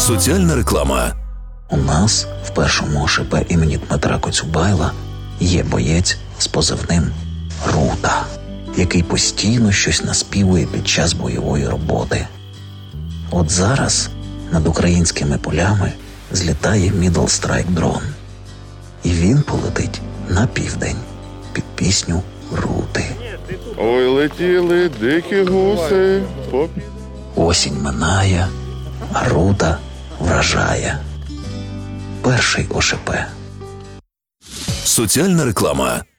Соціальна реклама. У нас в першому ОШП імені Дмитра Коцюбайла є боєць з позивним Рута, який постійно щось наспівує під час бойової роботи. От зараз над українськими полями злітає Middle Strike дрон. І він полетить на південь під пісню Рути. Ой, летіли дикі гуси. Осінь минає, а Рута вражає. Перший ОШП. Соціальна реклама.